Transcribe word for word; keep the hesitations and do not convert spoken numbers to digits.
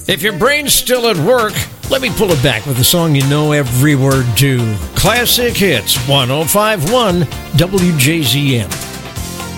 If your brain's still at work, let me pull it back with a song you know every word to. Classic Hits, one oh five point one W J Z M.